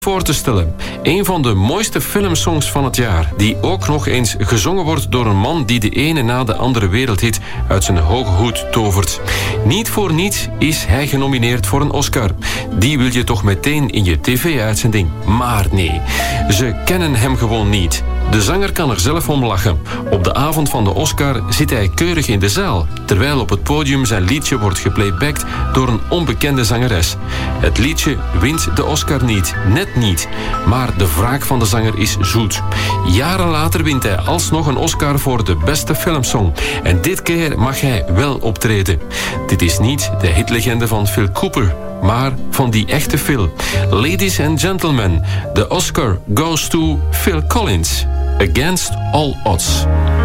voor te stellen. Een van de mooiste filmsongs van het jaar, die ook nog eens gezongen wordt door een man die de ene na de andere wereldhit uit zijn hoge hoed tovert. Niet voor niets is hij genomineerd voor een Oscar. Die wil je toch meteen in je tv-uitzending. Maar nee, ze kennen hem gewoon niet. De zanger kan er zelf om lachen. Op de avond van de Oscar zit hij keurig in de zaal, terwijl op het podium zijn liedje wordt geplaybacked door een onbekende zangeres. Het liedje wint de Oscar niet, net niet, maar de wraak van de zanger is zoet. Jaren later wint hij alsnog een Oscar voor de beste filmsong. En dit keer mag hij wel optreden. Dit is niet de hitlegende van Phil Cooper, maar van die echte Phil. Ladies and gentlemen, the Oscar goes to Phil Collins. Against All Odds.